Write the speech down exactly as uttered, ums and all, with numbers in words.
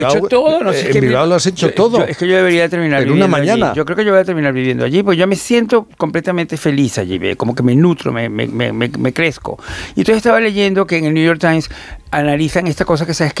He hecho todo, no sé, en es que Bilbao mi- lo has hecho yo- todo. yo- es que yo debería terminar En una viviendo mañana. allí. Yo creo que yo voy a terminar viviendo allí, pues yo me siento completamente feliz allí, ve, como que me nutro, me, me, me, me, me crezco. Y entonces estaba leyendo que en el New York Times analizan esta cosa que sabes que